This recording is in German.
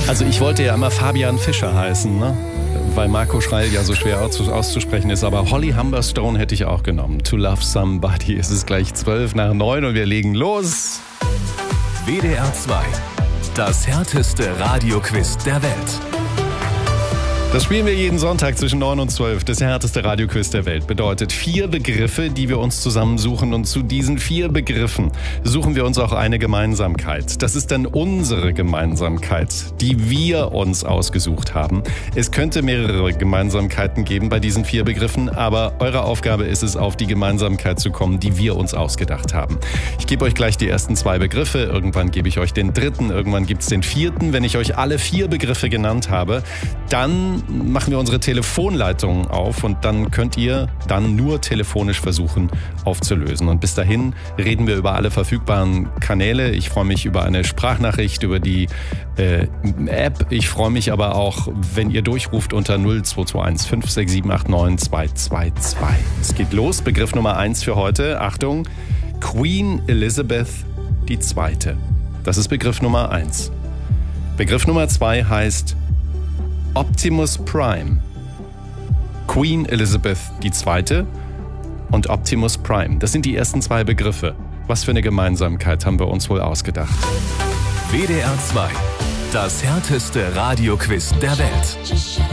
Also ich wollte ja immer Fabian Fischer heißen, ne? Weil Marco Schreil ja so schwer auszusprechen ist. Aber Holly Humberstone hätte ich auch genommen. To Love Somebody. Es ist gleich 8:12 und wir legen los. WDR 2. Das härteste Radioquiz der Welt. Das spielen wir jeden Sonntag zwischen 9 und 12. Das härteste Radioquiz der Welt bedeutet 4 Begriffe, die wir uns zusammensuchen. Und zu diesen 4 Begriffen suchen wir uns auch eine Gemeinsamkeit. Das ist dann unsere Gemeinsamkeit, die wir uns ausgesucht haben. Es könnte mehrere Gemeinsamkeiten geben bei diesen 4 Begriffen, aber eure Aufgabe ist es, auf die Gemeinsamkeit zu kommen, die wir uns ausgedacht haben. Ich gebe euch gleich die ersten 2 Begriffe. Irgendwann gebe ich euch den 3., irgendwann gibt es den 4. Wenn ich euch alle 4 Begriffe genannt habe, dann machen wir unsere Telefonleitungen auf und dann könnt ihr dann nur telefonisch versuchen aufzulösen. Und bis dahin reden wir über alle verfügbaren Kanäle. Ich freue mich über eine Sprachnachricht, über die App. Ich freue mich aber auch, wenn ihr durchruft unter 0221 56789 222. Es geht los. Begriff Nummer 1 für heute. Achtung, Queen Elizabeth II. Das ist Begriff Nummer 1. Begriff Nummer 2 heißt Optimus Prime. Queen Elizabeth II. und Optimus Prime. Das sind die ersten 2 Begriffe. Was für eine Gemeinsamkeit haben wir uns wohl ausgedacht? WDR 2. Das härteste Radioquiz der Welt.